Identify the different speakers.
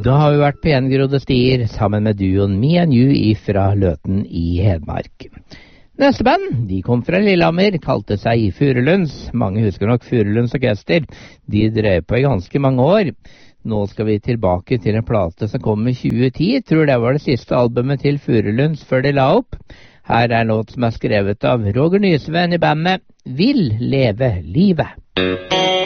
Speaker 1: Da har vi vært på gjengrodde stier sammen med duoen Me and You ifra Løten i Hedmark. Neste band, de kom fra Lillehammer, kalte seg Furulunds. Mange husker nok Furulunds orkester. De drev på i ganske mange år. Nå skal vi tilbake til en plate som kom i 2010. Tror det var det siste albumet til Furulunds før de la opp. Her er en låt som er skrevet av Roger Nysven i bandet Vil leve livet.